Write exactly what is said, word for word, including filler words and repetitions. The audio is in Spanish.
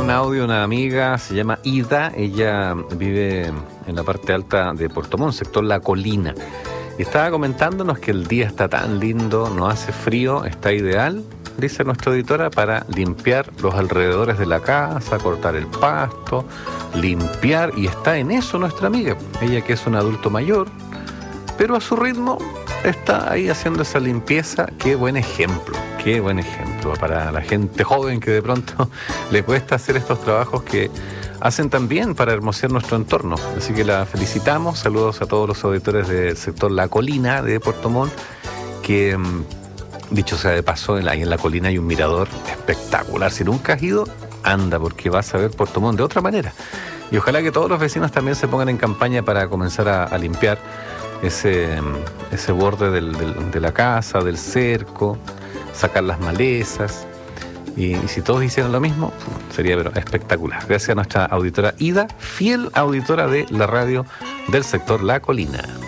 un audio una amiga, se llama Ida, ella vive en la parte alta de Puerto Montt, sector La Colina. Y estaba comentándonos que el día está tan lindo, no hace frío, está ideal, dice nuestra auditora, para limpiar los alrededores de la casa, cortar el pasto, limpiar, y está en eso nuestra amiga. Ella, que es un adulto mayor, pero a su ritmo está ahí haciendo esa limpieza. Qué buen ejemplo, qué buen ejemplo para la gente joven que de pronto le cuesta hacer estos trabajos que hacen también para hermosear nuestro entorno. Así que la felicitamos. Saludos a todos los auditores del sector La Colina de Puerto Montt, que, dicho sea de paso, ahí en La Colina hay un mirador espectacular. Si nunca has ido, anda, porque vas a ver Puerto Montt de otra manera. Y ojalá que todos los vecinos también se pongan en campaña para comenzar a, a limpiar ese, ese borde del, del, de la casa, del cerco, sacar las malezas. Y, y si todos hicieran lo mismo, sería pero espectacular. Gracias a nuestra auditora Ida, fiel auditora de la radio del sector La Colina.